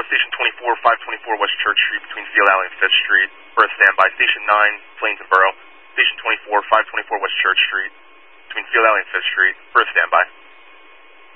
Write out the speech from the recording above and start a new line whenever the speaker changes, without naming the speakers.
Station 24, 524 West Church Street between Field Alley and 5th Street for a standby. Station 9, Plainsboro. Station 24, 524 West Church Street between Field Alley and 5th Street for a standby.